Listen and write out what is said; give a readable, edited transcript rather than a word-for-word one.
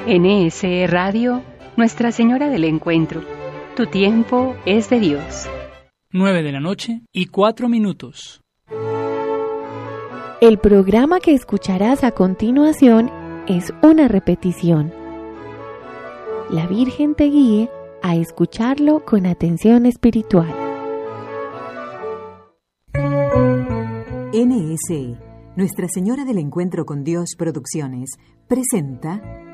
NSE Radio, Nuestra Señora del Encuentro. Tu tiempo es de Dios. 9:04 El programa que escucharás a continuación es una repetición. La Virgen te guíe a escucharlo con atención espiritual. NSE, Nuestra Señora del Encuentro con Dios Producciones, presenta